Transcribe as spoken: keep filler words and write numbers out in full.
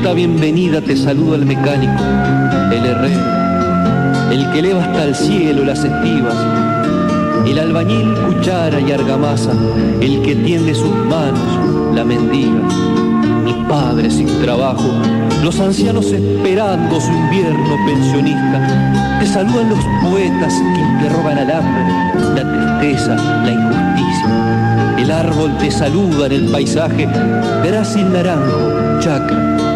fiesta bienvenida te saluda el mecánico, el herrero, el que eleva hasta el cielo las estivas, el albañil, cuchara y argamasa, el que tiende sus manos, la mendiga, mi padre sin trabajo, los ancianos esperando su invierno pensionista, te saludan los poetas que interrogan al hambre, la tristeza, la injusticia. El árbol te saluda en el paisaje, verás sin naranjo, chacra,